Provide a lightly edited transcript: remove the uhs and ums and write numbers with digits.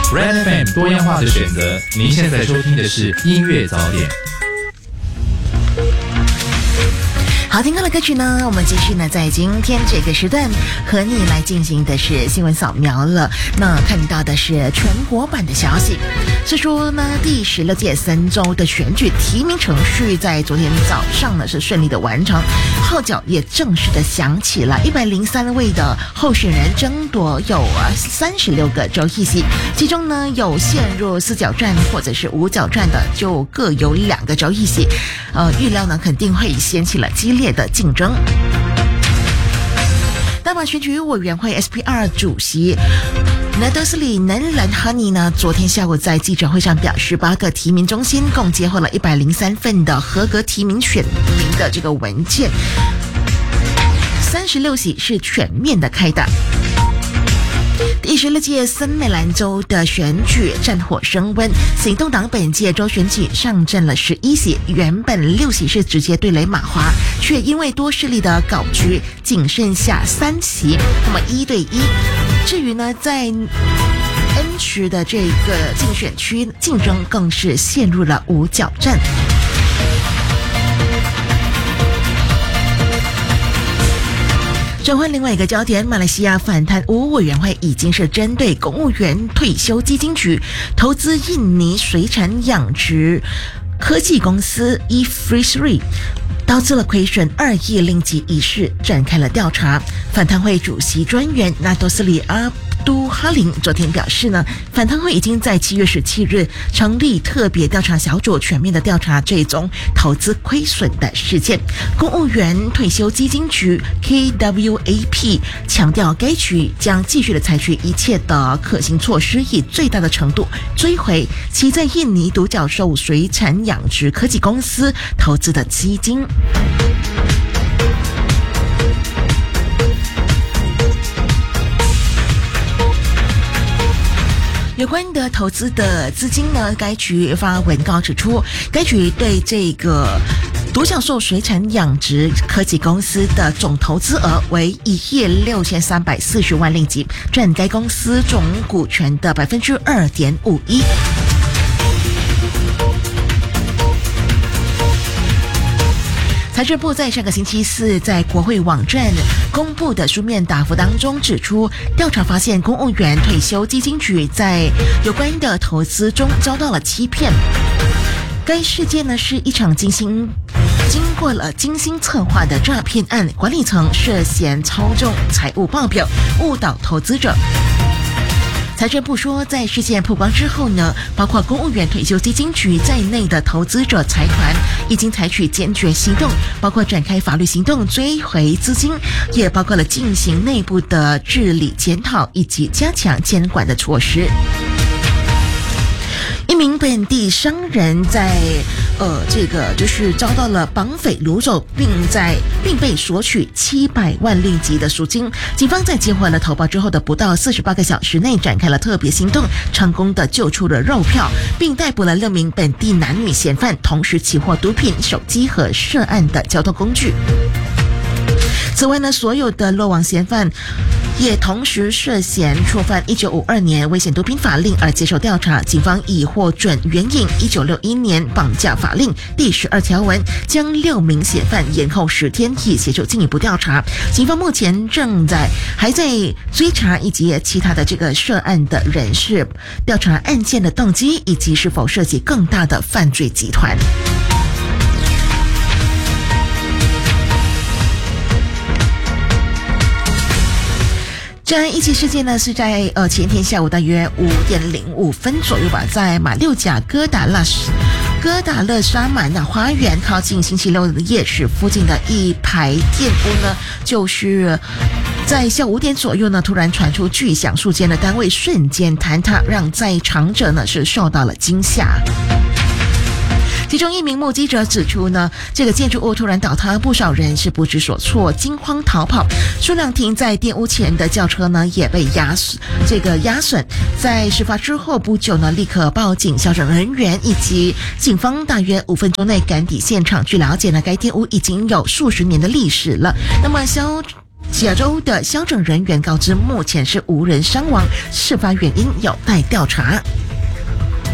Red FM 多样化的选择，您现在收听的是音乐早点。 好听歌的歌曲呢，我们继续呢在今天这个时段和你来进行的是新闻扫描了。那看到的是全国版的消息，是说呢第16届3州的选举提名程序在昨天早上呢是顺利的完成，号角也正式的响起了。103位的候选人争夺有36个州议席，其中呢有陷入4角战或者是5角战的，就各有2个州议席。预料呢肯定会掀起了激烈的竞争。大马选举委员会 SPR 主席纳德斯里南兰哈尼呢，昨天下午在记者会上表示，8个提名中心共接获了103份的合格提名选民的这个文件，36席是全面的开打。第16届森美兰州的选举战火升温，行动党本届州选举上阵了11席，原本6席是直接对垒马华，却因为多势力的搞局，仅剩下3席，那么1对1。至于呢，在N 区的这个竞选区竞争更是陷入了5角战。转换另外一个焦点，马来西亚反贪污委员会已经是针对公务员退休基金局投资印尼水产养殖科技公司 E-Fishery 导致了亏损2亿令吉一事展开了调查。反贪会主席专员纳多斯里阿都哈林昨天表示呢，反贪会已经在7月17日成立特别调查小组，全面的调查这种投资亏损的事件。公务员退休基金局 KWAP 强调，该局将继续的采取一切的可行措施，以最大的程度追回其在印尼独角兽水产养殖科技公司投资的基金。有关的投资的资金呢，该局发文告指出，该局对这个独角兽水产养殖科技公司的总投资额为1亿6340万令吉，占该公司总股权的 2.51%。财政部在上个星期四在国会网站公布的书面答复当中指出，调查发现公务员退休基金局在有关的投资中遭到了欺骗。该事件呢是一场经过了精心策划的诈骗案，管理层涉嫌操纵财务报表，误导投资者。财政部说，在事件曝光之后呢，包括公务员退休基金局在内的投资者财团已经采取坚决行动，包括展开法律行动追回资金，也包括了进行内部的治理检讨以及加强监管的措施。一名本地商人在这个就是遭到了绑匪掳走，并被索取700万令吉的赎金。警方在接获了投报之后的不到48个小时内展开了特别行动，成功的救出了肉票，并逮捕了6名本地男女嫌犯，同时起获毒品、手机和涉案的交通工具。此外呢，所有的落网嫌犯也同时涉嫌触犯1952年危险毒品法令而接受调查。警方已获准援引1961年绑架法令第12条文，将6名嫌犯延后10天，以协助进一步调查。警方目前还在追查以及其他的这个涉案的人士，调查案件的动机以及是否涉及更大的犯罪集团。这样一起事件呢，是在前天下午大约5点05分左右吧，在马六甲哥达勒沙满的花园靠近星期六的夜市附近的一排店屋呢，就是在下午5点左右呢，突然传出巨响，数间的单位瞬间坍塌，让在场者呢是受到了惊吓。其中一名目击者指出呢，这个建筑物突然倒塌，不少人是不知所措，惊慌逃跑。数辆停在店屋前的轿车呢也被压损。在事发之后不久呢，立刻报警，消防人员以及警方大约5分钟内赶抵现场。据了解呢，该店屋已经有数十年的历史了。那么甲州的消拯人员告知，目前是无人伤亡，事发原因有待调查。